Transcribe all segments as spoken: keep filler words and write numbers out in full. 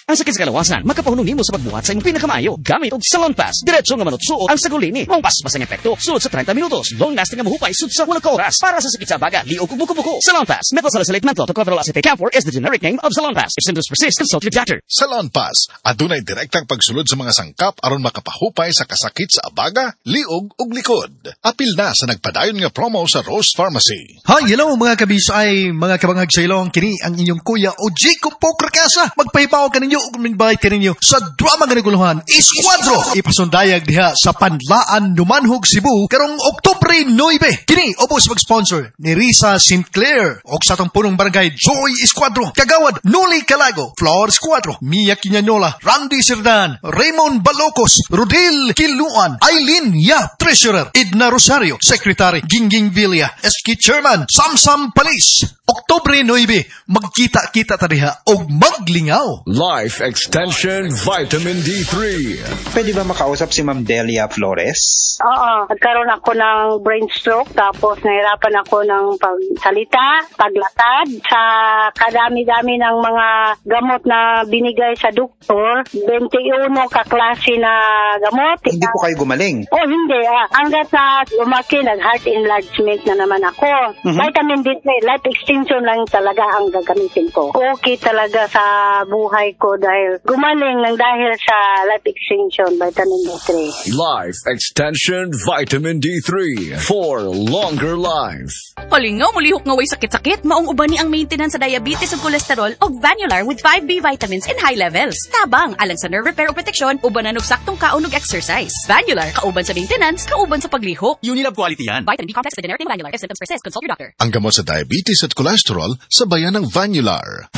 Ang sakit sa kalawasan, makapahunong nimo sa pagbuhat sa imong pinakamayo. Gamit og Salon Pass, diretso nga manutsuot ang sagulini. Mong paspas ang epekto, sulod sa thirty minutos. Long lasting nga mahupay sud sa wala ka oras. Para sa sakit sa baga, liog ug buko-buko. Salon Pass, methyl-salicylate menthol tocopherol acetate camphor is the generic name of Salon Pass. If symptoms persist, consult your doctor. Salon Pass, adunay direktang pagsulod sa mga sangkap aron makapahupay sa kasakit sa abaga, liog ug likod. Apil na sa nagpadayon nga promo sa Rose Pharmacy. Hi, hello mga kabisay, mga kabangag sa ilong, kini ang inyong kuya o Jacob Pokrakasa. Magpahibaw ka ninyo ug minbay ka ninyo sa drama nga naguluhan, Escuadro. Ipasundayag diha sa Panlaan, Numanhog, Cebu, karong Oktubre nine. Kini, obos mag-sponsor ni Risa Sinclair o sa atong punong barangay Joy Escuadro, Kagawad, Noli Calago, Flor Escuadro, Mia Quinanola, Randy Serdan, Raymond Balocos, Rodel Kiluan, Aileen Yap, Treasurer, Edna Rosario, Secretary, Gingging Villa, S K Chairman, Samsam Palis. Oktubre nine, magkita-kita tadiha o maglingaw. Life Extension Vitamin D three. Pwede ba makausap si Ma'am Delia Flores? Oo, nagkaroon ako ng brain stroke tapos nahirapan ako ng pagsalita, paglatad. Sa kadami-dami ng mga gamot na binigay sa doktor, twenty-one kaklase na gamot. Hindi po kayo gumaling? Oh, hindi. Ah. Hanggat na lumaki, nag-heart enlargement na naman ako. Mm-hmm. Vitamin D three, life extension lang talaga ang gagamitin ko. Okay talaga sa buhay ko dahil gumaling ng dahil sa life extension, vitamin D three. Life Extension Vitamin D three for longer life. Palingaw, mulihok nga way sakit-sakit, maong uban ni ang maintenance sa diabetes ug cholesterol og Vanular with five B vitamins in high levels. Tabang, alang sa nerve repair o protection, ubanan og saktong kaon ug exercise. Vanular, kauban sa maintenance, kauban sa paglihok. Unilab quality yan. Vitamin B complex with generic name Vanular. If symptoms persist, consult your doctor. Ang gamot sa diabetes at cholesterol, sabayan ng Vanular.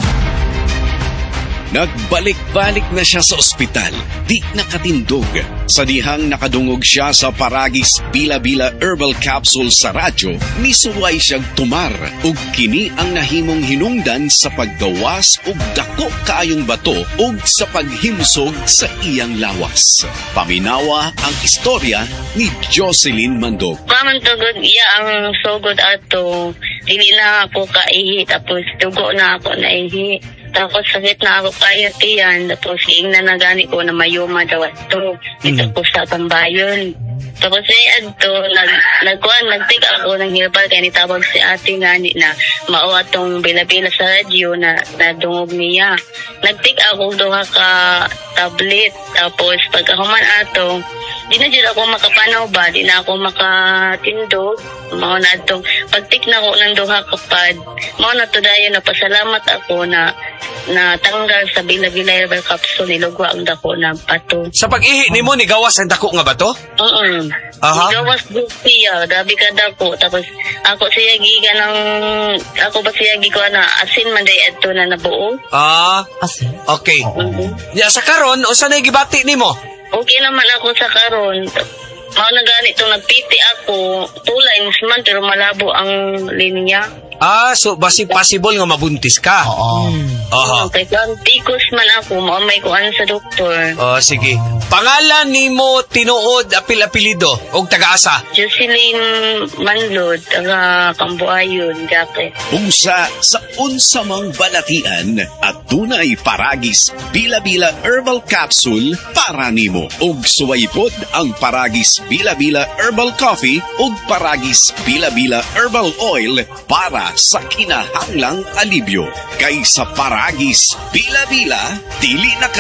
Nagbalik-balik na siya sa ospital, di nakatindog. Sa dihang nakadungog siya sa Paragis Bila-Bila Herbal Capsule sa radyo, misuway siyang tumar ug kini ang nahimong hinungdan sa paggawas ug dako kaayong bato ug sa paghimsog sa iyang lawas. Paminawa ang istorya ni Jocelyn Mandog. Kaman tugod iya ang sugod ato, dili na ako kaihi tapos dugo na ako naihi. Tapos sakit na ako kayo tiyan. Tapos ingnan na gani ko na mayuma daw ito. Ito po sa pambayon. Tapos ay adto, nag, nagkuhan, nagtik ako ng herbal kaya nitawag si ate ngani na mao atong bila-bila sa radyo na nadungog niya. Nagtik ako duha ka tablet. Tapos pagkahuman ato, di na dyan ako makapanaw ba, di na ako makatindog. Mao na atong pagtik na ko ng duha ka pad. Mao na to dayon na pasalamat ako na na tanggal sa bila-bila herbal capsule nilugwa ang dako na bato. Sa pag-ihi nimo ni gawas ang dako nga bato? Oo. Aha. Gawas dupiya, grabe ka dako. Tapos ako siya giga ng ako ba siya giga na asin man day adto na nabuo. Ah, asin. Okay. Mm-hmm. Ya sa karon usa na gibati nimo? Okay naman ako sa karon. Mao na ganito nagpiti ako, two lines man pero malabo ang linya. Ah, so basi possible nga mabuntis ka. Oo. Aha. Okay, kung tikos man ako, maamay ko ano sa doktor. Oh, sige. Pangalan nimo tinuod apil-apelido og taga-asa? Jocelyn Manlod, taga Cambuayon, Jacques. Unsa sa unsa mang balatian at dunay Paragis Bila-Bila Herbal Capsule para nimo. Og suwaypod ang Paragis Bila-Bila Herbal Coffee ug Paragis Bila-Bila Herbal Oil para sa kinahanglang alibyo. Kay sa Paragis Bila-Bila, dili na ka